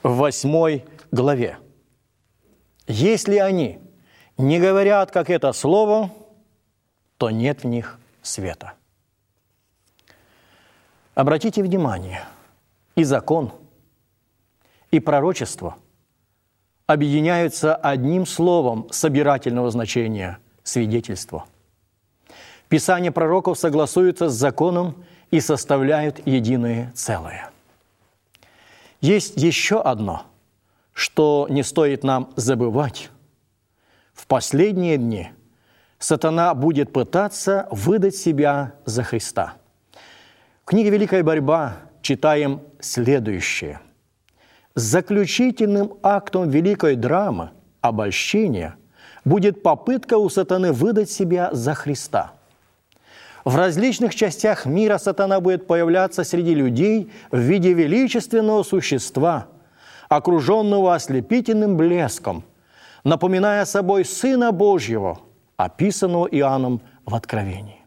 в 8 главе. Если они не говорят, как это слово, то нет в них света. Обратите внимание, и закон, и пророчество объединяются одним словом собирательного значения – свидетельство. Писания пророков согласуются с законом и составляют единое целое. Есть еще одно, что не стоит нам забывать. В последние дни сатана будет пытаться выдать себя за Христа. В книге «Великая борьба» читаем следующее. Заключительным актом великой драмы, обольщения, будет попытка у сатаны выдать себя за Христа. В различных частях мира сатана будет появляться среди людей в виде величественного существа, окруженного ослепительным блеском, напоминая собой Сына Божьего, описанного Иоанном в Откровении.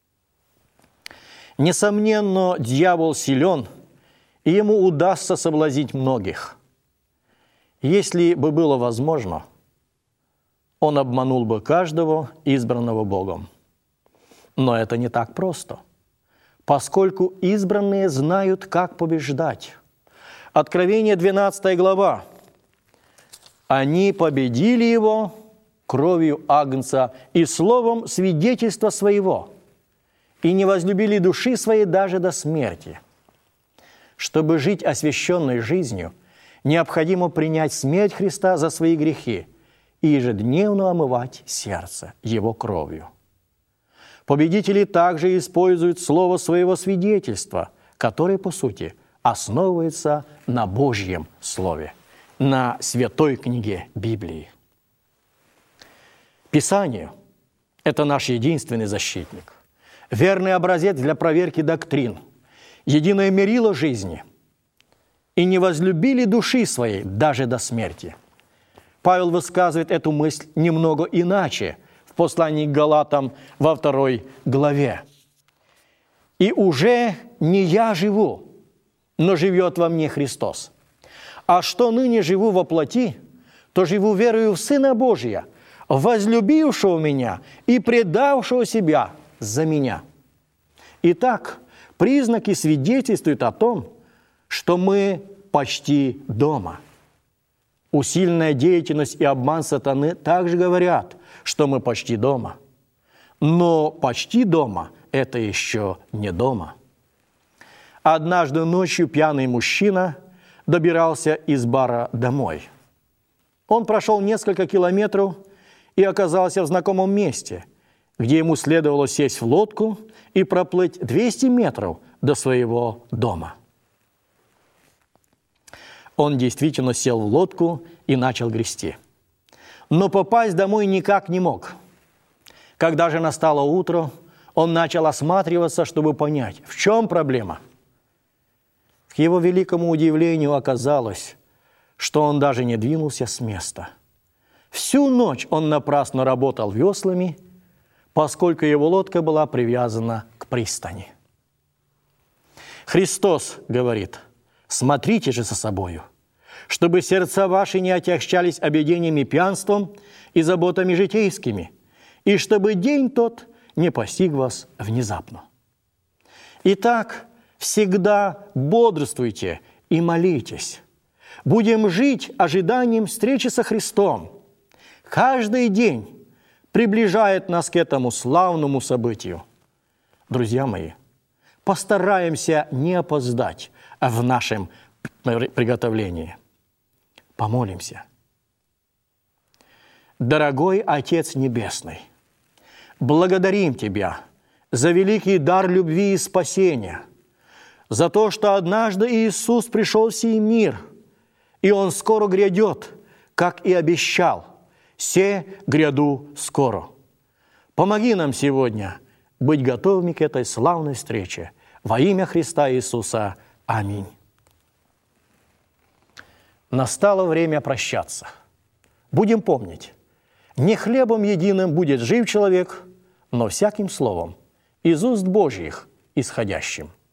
Несомненно, дьявол силен, и ему удастся соблазнить многих. Если бы было возможно, он обманул бы каждого избранного Богом. Но это не так просто, поскольку избранные знают, как побеждать. Откровение 12 глава. Они победили его кровью Агнца и словом свидетельства своего, и не возлюбили души своей даже до смерти. Чтобы жить освященной жизнью, необходимо принять смерть Христа за свои грехи и ежедневно омывать сердце Его кровью. Победители также используют слово своего свидетельства, которое, по сути, основывается на Божьем Слове, на святой книге Библии. Писание – это наш единственный защитник, верный образец для проверки доктрин, единое мерило жизни. И не возлюбили души своей даже до смерти. Павел высказывает эту мысль немного иначе в послании к Галатам во 2 главе. «И уже не я живу, но живет во мне Христос. А что ныне живу во плоти, то живу верою в Сына Божия, возлюбившего меня и предавшего себя за меня». Итак, признаки свидетельствуют о том, что мы почти дома. Усиленная деятельность и обман сатаны также говорят, что мы почти дома. Но почти дома – это еще не дома. Однажды ночью пьяный мужчина добирался из бара домой. Он прошел несколько километров и оказался в знакомом месте, где ему следовало сесть в лодку и проплыть 200 метров до своего дома. Он действительно сел в лодку и начал грести. Но попасть домой никак не мог. Когда же настало утро, он начал осматриваться, чтобы понять, в чем проблема. К его великому удивлению оказалось, что он даже не двинулся с места. Всю ночь он напрасно работал веслами, поскольку его лодка была привязана к пристани. Христос говорит: «Смотрите же за собою, чтобы сердца ваши не отягчались объедением и пьянством и заботами житейскими, и чтобы день тот не постиг вас внезапно». Итак, всегда бодрствуйте и молитесь. Будем жить ожиданием встречи со Христом. Каждый день приближает нас к этому славному событию. Друзья мои, постараемся не опоздать в нашем приготовлении. Помолимся. Дорогой Отец Небесный, благодарим Тебя за великий дар любви и спасения, за то, что однажды Иисус пришел в сей мир, и Он скоро грядет, как и обещал. «Се гряду скоро». Помоги нам сегодня быть готовыми к этой славной встрече. Во имя Христа Иисуса. Аминь. Настало время прощаться. Будем помнить, не хлебом единым будет жив человек, но всяким словом из уст Божьих исходящим.